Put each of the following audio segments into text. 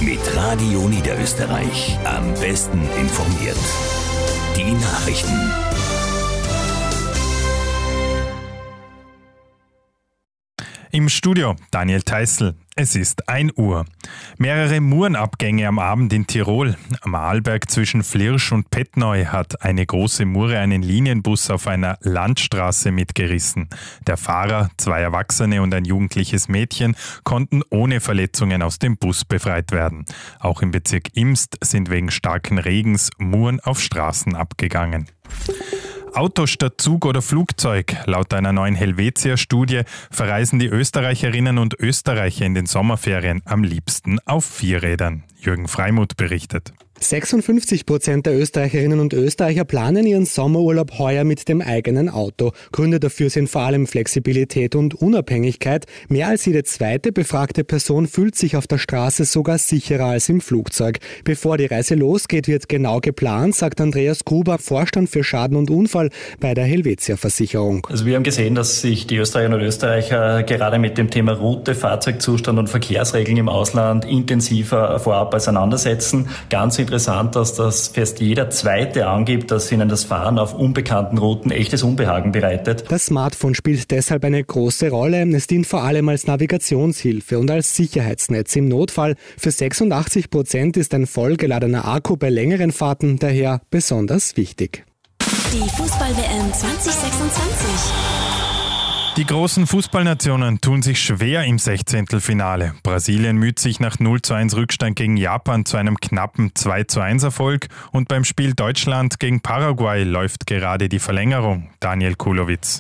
Mit Radio Niederösterreich. Am besten informiert. Die Nachrichten. Im Studio Daniel Theißl. Es ist 1 Uhr. Mehrere Murenabgänge am Abend in Tirol. Am Arlberg zwischen Flirsch und Pettneu hat eine große Mure einen Linienbus auf einer Landstraße mitgerissen. Der Fahrer, 2 Erwachsene und ein jugendliches Mädchen konnten ohne Verletzungen aus dem Bus befreit werden. Auch im Bezirk Imst sind wegen starken Regens Muren auf Straßen abgegangen. Auto statt Zug oder Flugzeug. Laut einer neuen Helvetia-Studie verreisen die Österreicherinnen und Österreicher in den Sommerferien am liebsten auf 4 Rädern. Jürgen Freimuth berichtet. 56% der Österreicherinnen und Österreicher planen ihren Sommerurlaub heuer mit dem eigenen Auto. Gründe dafür sind vor allem Flexibilität und Unabhängigkeit. Mehr als jede zweite befragte Person fühlt sich auf der Straße sogar sicherer als im Flugzeug. Bevor die Reise losgeht, wird genau geplant, sagt Andreas Gruber, Vorstand für Schaden und Unfall bei der Helvetia-Versicherung. Also wir haben gesehen, dass sich die Österreicherinnen und Österreicher gerade mit dem Thema Route, Fahrzeugzustand und Verkehrsregeln im Ausland intensiver vorab auseinandersetzen. Ganz interessant, dass das fast jeder Zweite angibt, dass ihnen das Fahren auf unbekannten Routen echtes Unbehagen bereitet. Das Smartphone spielt deshalb eine große Rolle. Es dient vor allem als Navigationshilfe und als Sicherheitsnetz im Notfall. Für 86% ist ein vollgeladener Akku bei längeren Fahrten daher besonders wichtig. Die Fußball-WM 2026. Die großen Fußballnationen tun sich schwer im 16. Brasilien müht sich nach 0:1 Rückstand gegen Japan zu einem knappen 2:1 Erfolg und beim Spiel Deutschland gegen Paraguay läuft gerade die Verlängerung. Daniel Kulowitz.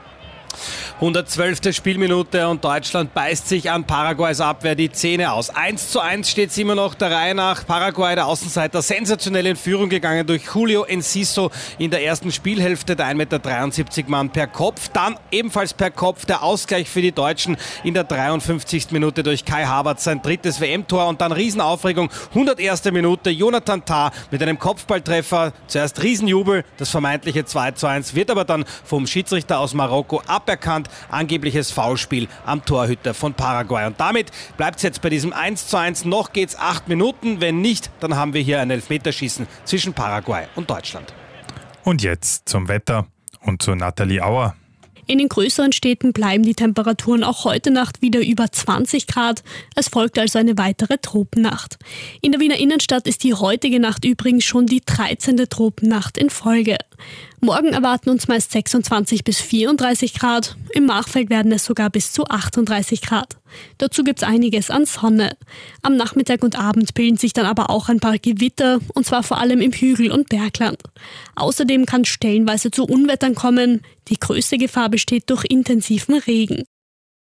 112. Spielminute und Deutschland beißt sich an Paraguays Abwehr die Zähne aus. 1:1 steht es immer noch der Reihe nach. Paraguay, der Außenseiter, sensationell in Führung gegangen durch Julio Enciso in der ersten Spielhälfte. Der 1,73 Meter Mann per Kopf. Dann ebenfalls per Kopf der Ausgleich für die Deutschen in der 53. Minute durch Kai Havertz, sein 3. WM-Tor. Und dann Riesenaufregung, 101. Minute, Jonathan Tah mit einem Kopfballtreffer. Zuerst Riesenjubel, das vermeintliche 2:1 wird aber dann vom Schiedsrichter aus Marokko aberkannt. Angebliches Foulspiel am Torhüter von Paraguay. Und damit bleibt es jetzt bei diesem 1:1. Noch geht's 8 Minuten. Wenn nicht, dann haben wir hier ein Elfmeterschießen zwischen Paraguay und Deutschland. Und jetzt zum Wetter und zu Nathalie Auer. In den größeren Städten bleiben die Temperaturen auch heute Nacht wieder über 20 Grad. Es folgt also eine weitere Tropennacht. In der Wiener Innenstadt ist die heutige Nacht übrigens schon die 13. Tropennacht in Folge. Morgen erwarten uns meist 26 bis 34 Grad. Im Machfeld werden es sogar bis zu 38 Grad. Dazu gibt's einiges an Sonne. Am Nachmittag und Abend bilden sich dann aber auch ein paar Gewitter, und zwar vor allem im Hügel- und Bergland. Außerdem kann es stellenweise zu Unwettern kommen. Die größte Gefahr besteht durch intensiven Regen.